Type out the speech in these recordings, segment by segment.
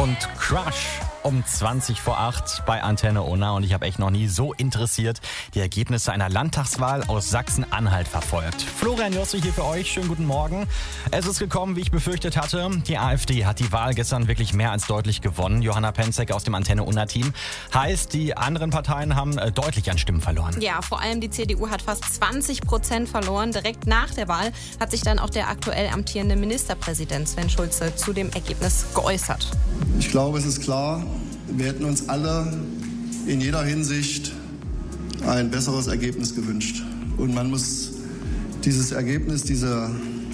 und Crush um 20 vor 8 bei Antenne Unna. Und ich habe echt noch nie so interessiert die Ergebnisse einer Landtagswahl aus Sachsen-Anhalt verfolgt. Florian Jossi hier für euch. Schönen guten Morgen. Es ist gekommen, wie ich befürchtet hatte. Die AfD hat die Wahl gestern wirklich mehr als deutlich gewonnen. Johanna Penzek aus dem Antenne Unna-Team. Heißt, die anderen Parteien haben deutlich an Stimmen verloren. Ja, vor allem die CDU hat fast 20% verloren. Direkt nach der Wahl hat sich dann auch der aktuell amtierende Ministerpräsident Sven Schulze zu dem Ergebnis geäußert. Ich glaube, es ist klar, wir hätten uns alle in jeder Hinsicht ein besseres Ergebnis gewünscht. Und man muss dieses Ergebnis, diese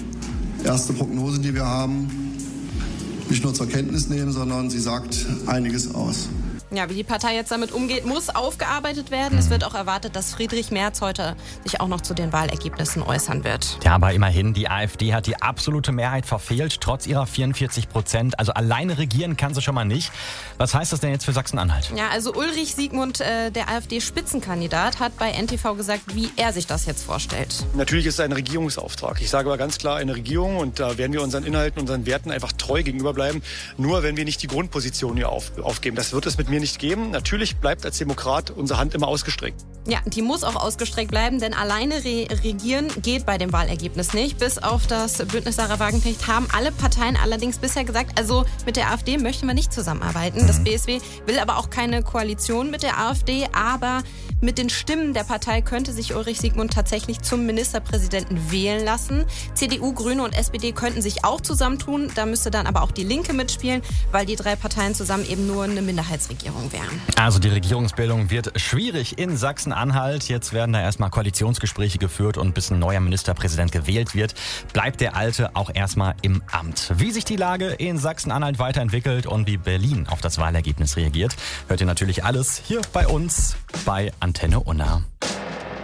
erste Prognose, die wir haben, nicht nur zur Kenntnis nehmen, sondern sie sagt einiges aus. Ja, wie die Partei jetzt damit umgeht, muss aufgearbeitet werden. Es wird auch erwartet, dass Friedrich Merz heute sich auch noch zu den Wahlergebnissen äußern wird. Ja, aber immerhin, die AfD hat die absolute Mehrheit verfehlt, trotz ihrer 44%. Also alleine regieren kann sie schon mal nicht. Was heißt das denn jetzt für Sachsen-Anhalt? Ja, also Ulrich Siegmund, der AfD-Spitzenkandidat, hat bei NTV gesagt, wie er sich das jetzt vorstellt. Natürlich ist es ein Regierungsauftrag. Ich sage aber ganz klar eine Regierung, und da werden wir unseren Inhalten, unseren Werten einfach treu gegenüber bleiben. Nur wenn wir nicht die Grundposition hier aufgeben. Das wird es mit mir nicht geben. Natürlich bleibt als Demokrat unsere Hand immer ausgestreckt. Ja, die muss auch ausgestreckt bleiben, denn alleine regieren geht bei dem Wahlergebnis nicht. Bis auf das Bündnis Sarah Wagenknecht haben alle Parteien allerdings bisher gesagt, also mit der AfD möchten wir nicht zusammenarbeiten. Das BSW will aber auch keine Koalition mit der AfD, aber mit den Stimmen der Partei könnte sich Ulrich Siegmund tatsächlich zum Ministerpräsidenten wählen lassen. CDU, Grüne und SPD könnten sich auch zusammentun. Da müsste dann aber auch die Linke mitspielen, weil die drei Parteien zusammen eben nur eine Minderheitsregierung wären. Also die Regierungsbildung wird schwierig in Sachsen-Anhalt. Jetzt werden da erstmal Koalitionsgespräche geführt und bis ein neuer Ministerpräsident gewählt wird, bleibt der Alte auch erstmal im Amt. Wie sich die Lage in Sachsen-Anhalt weiterentwickelt und wie Berlin auf das Wahlergebnis reagiert, hört ihr natürlich alles hier bei uns bei Antenne Unna.